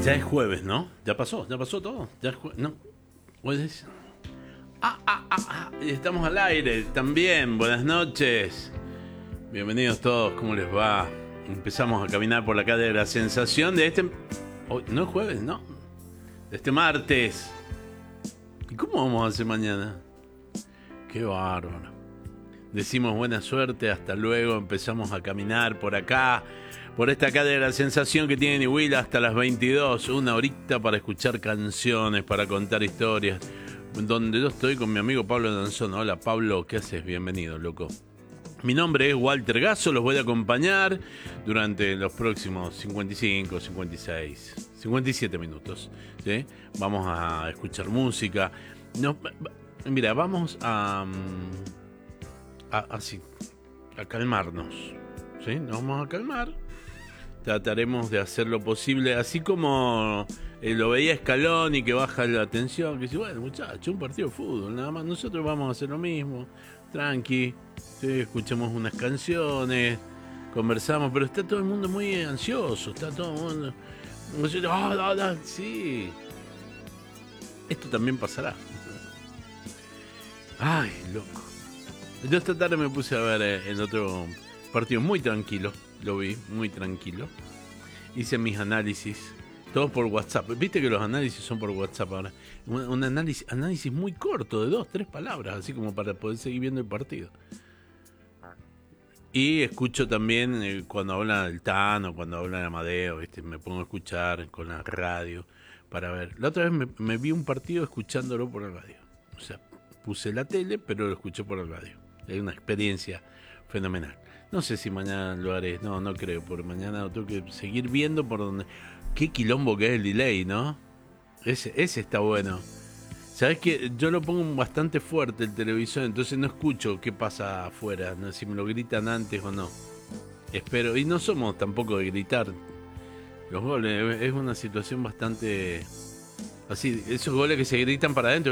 Ya es jueves, ¿no? Ya pasó todo. Ya es no. ¿Jueves? Estamos al aire también. Buenas noches. Bienvenidos todos, ¿cómo les va? Empezamos a caminar por la calle de la sensación de este... Hoy, no es jueves, ¿no? De este martes. ¿Y cómo vamos a hacer mañana? Qué bárbaro. Decimos buena suerte, hasta luego. Empezamos a caminar por acá, por esta calle de la sensación que tiene Will hasta las 22. Una horita para escuchar canciones, para contar historias. Donde yo estoy con mi amigo Pablo Danzón. Hola Pablo, ¿qué haces? Bienvenido, loco. Mi nombre es Walter Gasso, los voy a acompañar durante los próximos 55, 56, 57 minutos. ¿Sí? Vamos a escuchar música. Mira, vamos a calmarnos. ¿Sí? Nos vamos a calmar. Trataremos de hacer lo posible, así como lo veía Scaloni, que baja la tensión, que dice, bueno, muchachos, un partido de fútbol, nada más. Nosotros vamos a hacer lo mismo. Tranqui, ¿sí? Escuchamos unas canciones, conversamos, pero está todo el mundo muy ansioso, está todo el mundo... Sí, esto también pasará. Ay, loco. Yo esta tarde me puse a ver el otro partido muy tranquilo, lo vi, muy tranquilo. Hice mis análisis, todos por WhatsApp. Viste que los análisis son por WhatsApp ahora. Un análisis muy corto, de 2-3 palabras, así como para poder seguir viendo el partido. Y escucho también cuando habla del Tano, cuando habla de Amadeo, ¿viste? Me pongo a escuchar con la radio para ver. La otra vez me vi un partido escuchándolo por el radio. O sea, puse la tele, pero lo escuché por el radio. Es una experiencia fenomenal. No sé si mañana lo haré, no creo, porque mañana tengo que seguir viendo por donde... Qué quilombo que es el delay, ¿no? Ese está bueno. ¿Sabés qué? Yo lo pongo bastante fuerte el televisor, entonces no escucho qué pasa afuera, ¿no? Si me lo gritan antes o no. Espero, y no somos tampoco de gritar los goles, es una situación bastante... Así, esos goles que se gritan para adentro.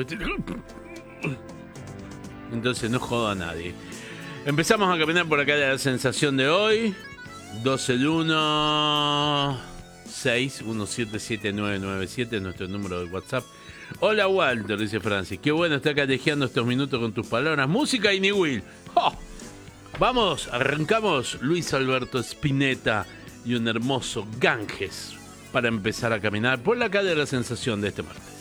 Entonces no jodo a nadie. Empezamos a caminar por acá de la sensación de hoy. 261-6177997 es nuestro número de WhatsApp. Hola Walter, dice Francis. Qué bueno estar callejeando estos minutos con tus palabras. Música y ni Will. ¡Oh! Vamos, arrancamos. Luis Alberto Spinetta y un hermoso Ganges para empezar a caminar por la calle de la sensación de este martes.